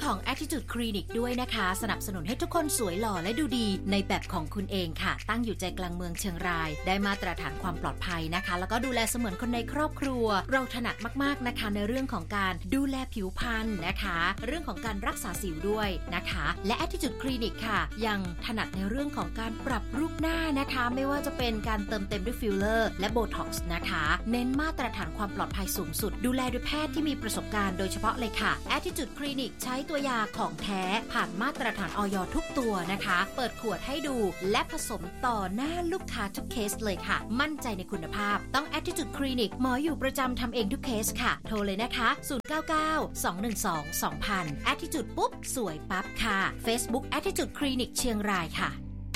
ของ Attitude Clinic ด้วยนะคะสนับสนุนให้ทุกคนสวยหล่อและดูดีในแบบของคุณเองค่ะตั้งอยู่ใจกลางเมืองเชียงรายได้มาตรฐานความปลอดภัยนะคะแล้วก็ดูแลเสมือนคนในครอบครัวเราถนัดมากๆนะคะในเรื่องของการดูแลผิวพรรณนะคะเรื่องของการรักษาสิวด้วยนะคะและ Attitude Clinic ค่ะยังถนัดในเรื่องของการปรับรูปหน้านะคะไม่ว่าจะเป็นการเติมเต็มด้วยฟิลเลอร์และโบท็อกซ์นะคะเน้นมาตรฐานความปลอดภัยสูงสุดดูแลโดยแพทย์ที่มีประสบการณ์โดยเฉพาะเลยค่ะ Attitude Clinic ใช้ตัวยาของแท้ผ่านมาตรฐานอย.ทุกตัวนะคะเปิดขวดให้ดูและผสมต่อหน้าลูกค้าทุกเคสเลยค่ะมั่นใจในคุณภาพต้อง Attitude Clinic หมออยู่ประจำทำเองทุกเคสค่ะโทรเลยนะคะ099-212-2000 Attitude ปุ๊บสวยปั๊บค่ะ Facebook Attitude Clinic เชียงรายค่ะ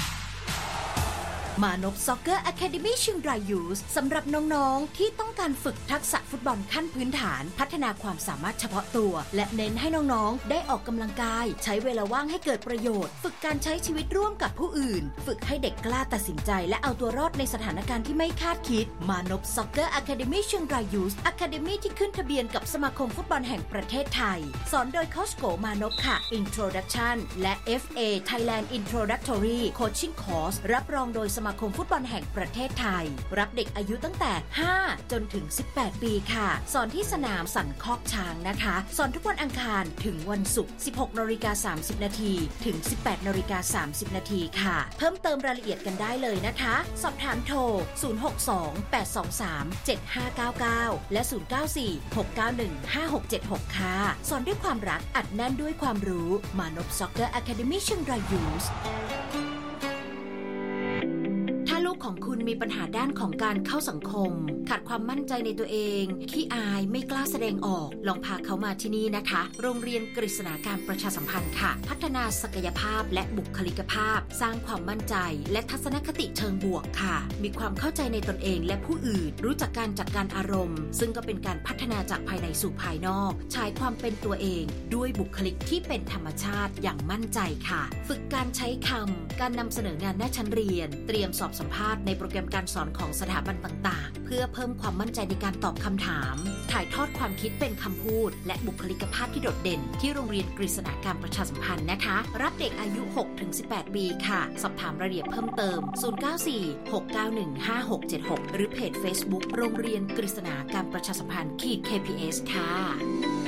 มานพซ็อกเกอร์อะคาเดมี่เชียงรายยูสสำหรับน้องๆที่ต้องการฝึกทักษะฟุตบอลขั้นพื้นฐานพัฒนาความสามารถเฉพาะตัวและเน้นให้น้องๆได้ออกกำลังกายใช้เวลาว่างให้เกิดประโยชน์ฝึกการใช้ชีวิตร่วมกับผู้อื่นฝึกให้เด็กกล้าตัดสินใจและเอาตัวรอดในสถานการณ์ที่ไม่คาดคิดมานพซ็อกเกอร์อะคาเดมี่เชียงรายยูสอะคาเดมี่ที่ขึ้นทะเบียนกับสมาคมฟุตบอลแห่งประเทศไทยสอนโดยโค้ชโกมานพค่ะ Introduction และ FA Thailand Introductory Coaching Course รับรองโดยสมาคมฟุตบอลแห่งประเทศไทยรับเด็กอายุตั้งแต่5จนถึง18ปีค่ะสอนที่สนามสันคอกช้างนะคะสอนทุกวันอังคารถึงวันศุกร์ 16:30 น. ถึง 18:30 น. ค่ะเพิ่มเติมรายละเอียดกันได้เลยนะคะสอบถามโทร062-823-7599และ094-691-5676ค่ะสอนด้วยความรักอัดแน่นด้วยความรู้มานพซ็อกเกอร์อะคาเดมี่เชียงรายยูสลูกของคุณมีปัญหาด้านของการเข้าสังคมขาดความมั่นใจในตัวเองขี้อายไม่กล้าแสดงออกลองพาเขามาที่นี่นะคะโรงเรียนกฤษณาการประชาสัมพันธ์ค่ะพัฒนาศักยภาพและบุคลิกภาพสร้างความมั่นใจและทัศนคติเชิงบวกค่ะมีความเข้าใจในตนเองและผู้อื่นรู้จักการจัดการอารมณ์ซึ่งก็เป็นการพัฒนาจากภายในสู่ภายนอกใช้ความเป็นตัวเองด้วยบุคลิกที่เป็นธรรมชาติอย่างมั่นใจค่ะฝึกการใช้คำการนำเสนองานหน้าชั้นเรียนเตรียมสอบสัมภาษณ์ในโปรแกรมการสอนของสถาบันต่างๆเพื่อเพิ่มความมั่นใจในการตอบคำถามถ่ายทอดความคิดเป็นคำพูดและบุคลิกภาพที่โดดเด่นที่โรงเรียนกฤษณาการประชาสัมพันธ์นะคะรับเด็กอายุ 6-18 ปีค่ะสอบถามรายละเอียดเพิ่มเติม094-691-5676หรือเพจ Facebook โรงเรียนกฤษณาการประชาสัมพันธ์ KPS ค่ะ